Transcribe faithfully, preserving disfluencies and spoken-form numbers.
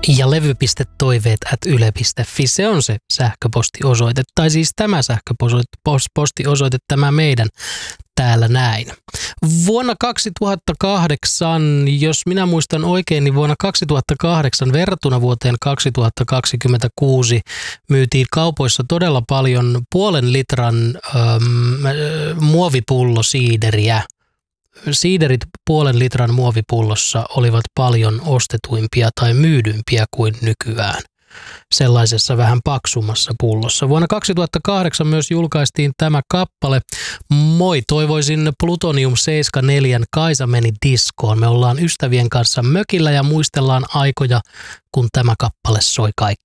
ja levy.toiveet at yle piste fi. Se on se sähköpostiosoite. Tai siis tämä sähköpostiosoite, tämä meidän täällä näin. Vuonna kaksituhattakahdeksan, jos minä muistan oikein, niin vuonna kaksituhattakahdeksan verrattuna vuoteen kaksituhattakaksikymmentäkuusi myytiin kaupoissa todella paljon puolen litran ähm, muovipullo siideriä. Siiderit puolen litran muovipullossa olivat paljon ostetuimpia tai myydympiä kuin nykyään. Sellaisessa vähän paksummassa pullossa. Vuonna kaksituhattakahdeksan myös julkaistiin tämä kappale. Moi, toivoisin Plutonium seitsemänkymmentäneljä Kaisa meni diskoon. Me ollaan ystävien kanssa mökillä ja muistellaan aikoja, kun tämä kappale soi kaikki.